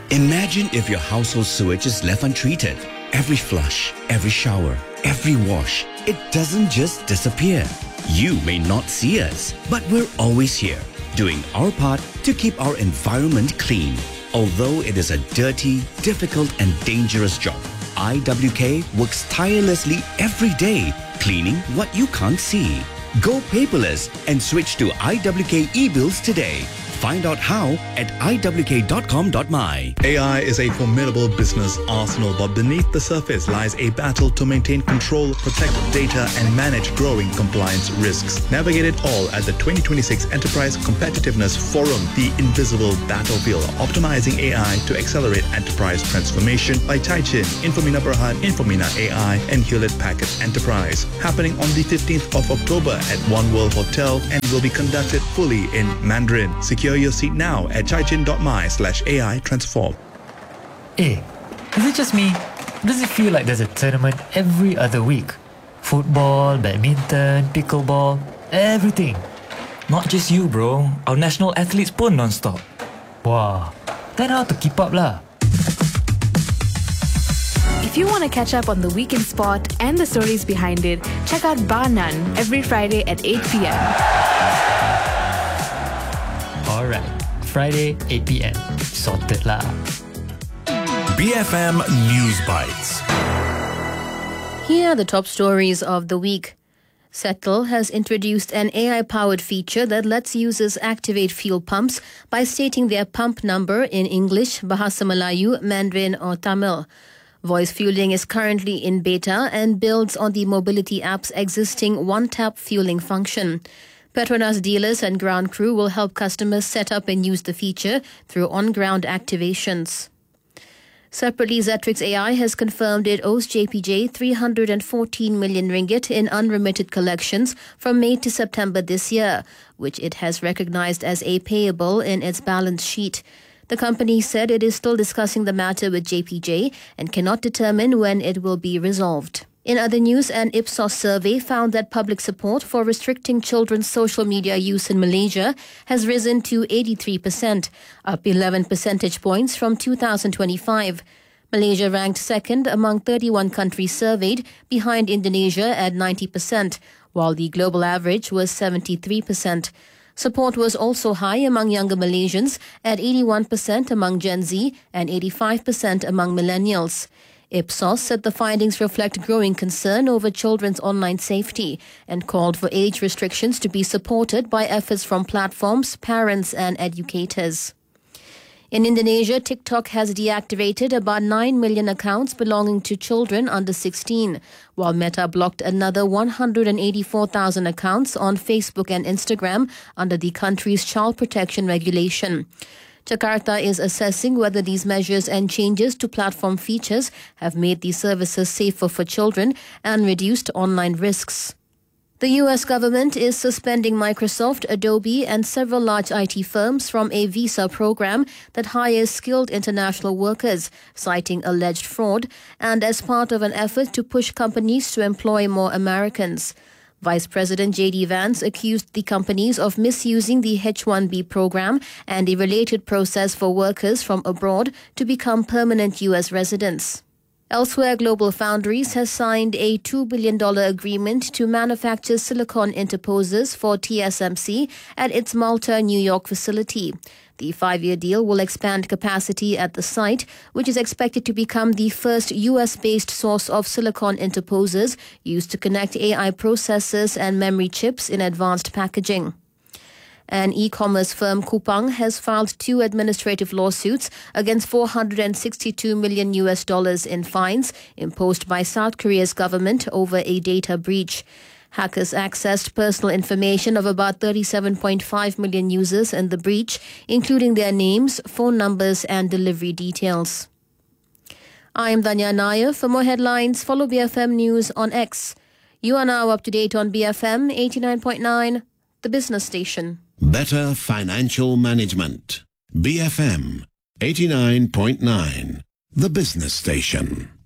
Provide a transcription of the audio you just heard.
Imagine if your household sewage is left untreated. Every flush, every shower, every wash, it doesn't just disappear. You may not see us, but we're always here, doing our part to keep our environment clean. Although it is a dirty, difficult and dangerous job, IWK works tirelessly every day, cleaning what you can't see. Go paperless and switch to IWK e-bills today. Find out how at iwk.com.my. AI is a formidable business arsenal, but beneath the surface lies a battle to maintain control, protect data, and manage growing compliance risks. Navigate it all at the 2026 Enterprise Competitiveness Forum, the invisible battlefield, optimizing AI to accelerate enterprise transformation by Taichin, Infomina Berhad, Infomina AI, and Hewlett Packard Enterprise. Happening on the 15th of October at One World Hotel and will be conducted fully in Mandarin. Secure your seat now at chaichin.my/AI transform. Hey, is it just me? Does it feel like there's a tournament every other week? Football, badminton, pickleball, everything. Not just you, bro. Our national athletes pun non-stop. Wow, then how to keep up lah? If you want to catch up on the weekend sport and the stories behind it, check out Bar None every Friday at 8 p.m. Alright, Friday, 8 p.m. Sorted lah. BFM News Bites. Here are the top stories of the week. Settle has introduced an AI-powered feature that lets users activate fuel pumps by stating their pump number in English, Bahasa Melayu, Mandarin or Tamil. Voice fueling is currently in beta and builds on the mobility app's existing one-tap fueling function. Petronas dealers and ground crew will help customers set up and use the feature through on-ground activations. Separately, Zetrix AI has confirmed it owes JPJ 314 million ringgit in unremitted collections from May to September this year, which it has recognized as a payable in its balance sheet. The company said it is still discussing the matter with JPJ and cannot determine when it will be resolved. In other news, an Ipsos survey found that public support for restricting children's social media use in Malaysia has risen to 83%, up 11 percentage points from 2025. Malaysia ranked second among 31 countries surveyed, behind Indonesia at 90%, while the global average was 73%. Support was also high among younger Malaysians at 81% among Gen Z and 85% among millennials. Ipsos said the findings reflect growing concern over children's online safety and called for age restrictions to be supported by efforts from platforms, parents and educators. In Indonesia, TikTok has deactivated about 9 million accounts belonging to children under 16, while Meta blocked another 184,000 accounts on Facebook and Instagram under the country's child protection regulation. Jakarta is assessing whether these measures and changes to platform features have made these services safer for children and reduced online risks. The US government is suspending Microsoft, Adobe and several large IT firms from a visa program that hires skilled international workers, citing alleged fraud, and as part of an effort to push companies to employ more Americans. Vice President J.D. Vance accused the companies of misusing the H-1B program and a related process for workers from abroad to become permanent U.S. residents. Elsewhere, GlobalFoundries has signed a $2 billion agreement to manufacture silicon interposers for TSMC at its Malta, New York facility. The 5-year deal will expand capacity at the site, which is expected to become the first US-based source of silicon interposers used to connect AI processors and memory chips in advanced packaging. An e-commerce firm, Coupang, has filed 2 administrative lawsuits against $462 million in fines imposed by South Korea's government over a data breach. Hackers accessed personal information of about 37.5 million users in the breach, including their names, phone numbers and delivery details. I am Danya Nair. For more headlines, follow BFM News on X. You are now up to date on BFM 89.9, the business station. Better financial management. BFM 89.9, the business station.